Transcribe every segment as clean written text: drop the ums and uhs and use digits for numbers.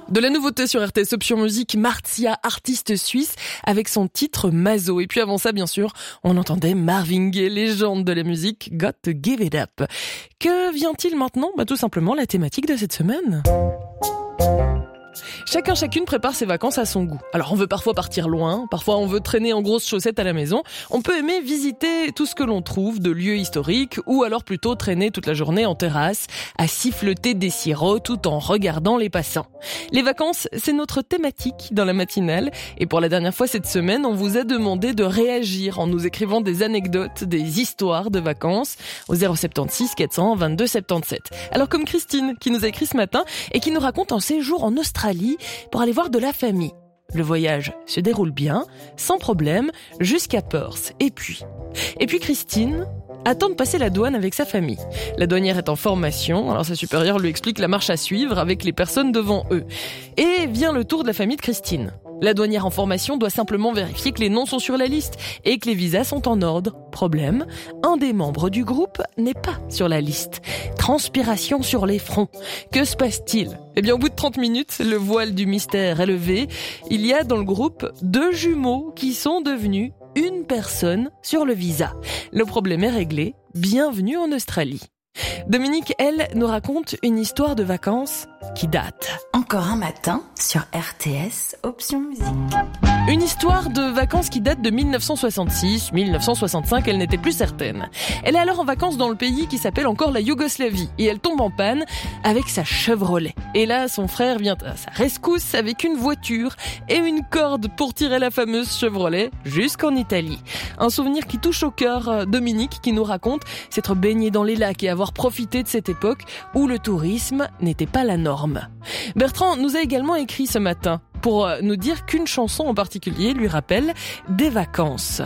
De la nouveauté sur RTS Option Musique, Martia, artiste suisse, avec son titre Mazo. Et puis avant ça, bien sûr, on entendait Marvin Gaye, légende de la musique, Got to Give It Up. Que vient-il maintenant ? Tout simplement la thématique de cette semaine. Chacune prépare ses vacances à son goût. Alors on veut parfois partir loin, parfois on veut traîner en grosses chaussettes à la maison. On peut aimer visiter tout ce que l'on trouve de lieux historiques ou alors plutôt traîner toute la journée en terrasse à siffloter des sirops tout en regardant les passants. Les vacances, c'est notre thématique dans la matinale et pour la dernière fois cette semaine, on vous a demandé de réagir en nous écrivant des anecdotes, des histoires de vacances au 076 400 22 77. Alors comme Christine qui nous a écrit ce matin et qui nous raconte un séjour en Australie pour aller voir de la famille. Le voyage se déroule bien, sans problème, jusqu'à Perth. Et puis Christine attend de passer la douane avec sa famille. La douanière est en formation, alors sa supérieure lui explique la marche à suivre avec les personnes devant eux. Et vient le tour de la famille de Christine. La douanière en formation doit simplement vérifier que les noms sont sur la liste et que les visas sont en ordre. Problème, un des membres du groupe n'est pas sur la liste. Transpiration sur les fronts. Que se passe-t-il ? Eh bien, au bout de 30 minutes, le voile du mystère est levé. Il y a dans le groupe 2 jumeaux qui sont devenus une personne sur le visa. Le problème est réglé. Bienvenue en Australie. Dominique, elle, nous raconte une histoire de vacances qui date. Encore un matin sur RTS Option Musique. Une histoire de vacances qui date de 1966, 1965, elle n'était plus certaine. Elle est alors en vacances dans le pays qui s'appelle encore la Yougoslavie et elle tombe en panne avec sa Chevrolet. Et là, son frère vient à sa rescousse avec une voiture et une corde pour tirer la fameuse Chevrolet jusqu'en Italie. Un souvenir qui touche au cœur Dominique qui nous raconte s'être baigné dans les lacs et avoir profité de cette époque où le tourisme n'était pas la norme. Bertrand nous a également écrit ce matin pour nous dire qu'une chanson en particulier lui rappelle des vacances.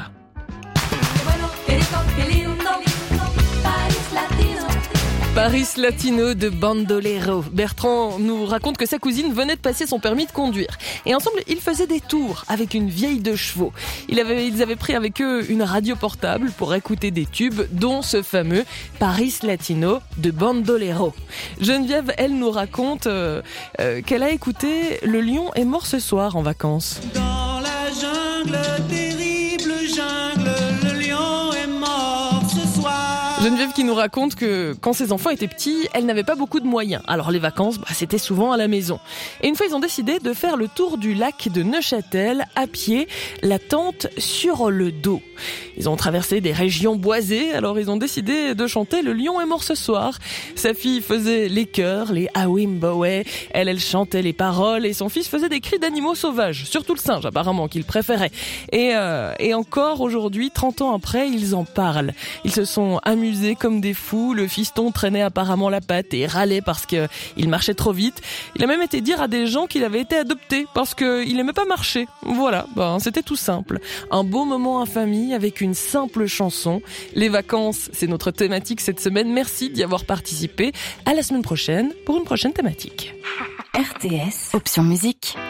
Paris Latino de Bandolero. Bertrand nous raconte que sa cousine venait de passer son permis de conduire. Et ensemble, ils faisaient des tours avec une vieille 2 chevaux. Ils avaient pris avec eux une radio portable pour écouter des tubes, dont ce fameux Paris Latino de Bandolero. Geneviève, elle nous raconte qu'elle a écouté Le lion est mort ce soir en vacances. Dans la jungle, terrible jungle, le lion est mort ce soir. Geneviève qui nous raconte que quand ses enfants étaient petits, elle n'avait pas beaucoup de moyens. Alors les vacances, c'était souvent à la maison. Et une fois, ils ont décidé de faire le tour du lac de Neuchâtel à pied, la tente sur le dos. Ils ont traversé des régions boisées, alors ils ont décidé de chanter Le lion est mort ce soir. Sa fille faisait les chœurs, les Awimbowe, elle chantait les paroles et son fils faisait des cris d'animaux sauvages, surtout le singe apparemment qu'il préférait. Et encore aujourd'hui, 30 ans après, ils en parlent. Ils se sont amusés comme des fous, le fiston traînait apparemment la patte et râlait parce qu'il marchait trop vite. Il a même été dire à des gens qu'il avait été adopté parce qu'il n'aimait pas marcher. Voilà, c'était tout simple. Un beau moment en famille avec une simple chanson. Les vacances, c'est notre thématique cette semaine. Merci d'y avoir participé. À la semaine prochaine pour une prochaine thématique. RTS Option Musique.